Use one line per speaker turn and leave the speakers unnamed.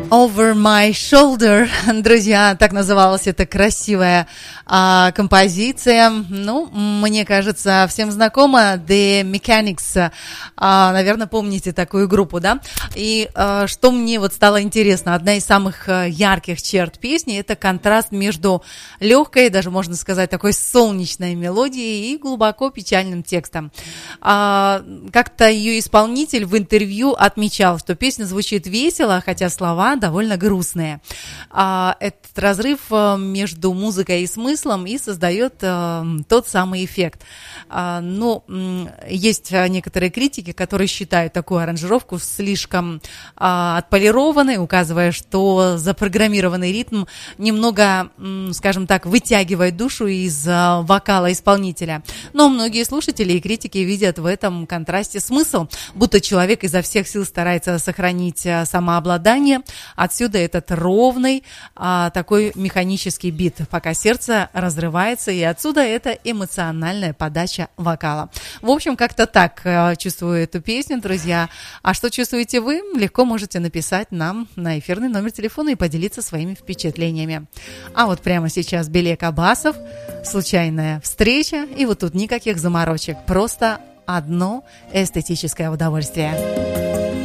Over My Shoulder, друзья, так называлась эта красивая композиция. Ну, мне кажется, всем знакома The Mechanics. Наверное, помните такую группу, да? И что мне вот стало интересно, одна из самых ярких черт песни — это контраст между легкой, даже можно сказать, такой солнечной мелодией и глубоко печальным текстом. Как-то ее исполнитель в интервью отмечал, что песня звучит весело, хотя слова довольно грустные. Этот разрыв между музыкой и смыслом и создает тот самый эффект. Но есть некоторые критики, которые считают такую аранжировку слишком отполированной, указывая, что запрограммированный ритм немного, скажем так, вытягивает душу из вокала исполнителя. Но многие слушатели и критики видят в этом контрасте смысл, будто человек изо всех сил старается сохранить самообладание. Отсюда этот ровный такой механический бит, пока сердце разрывается, и отсюда эта эмоциональная подача вокала. В общем, как-то так чувствую эту песню, друзья. А что чувствуете вы? Легко можете написать нам на эфирный номер телефона и поделиться своими впечатлениями. А вот прямо сейчас Белек Аббасов, «Случайная встреча», и вот тут никаких заморочек, просто одно эстетическое удовольствие.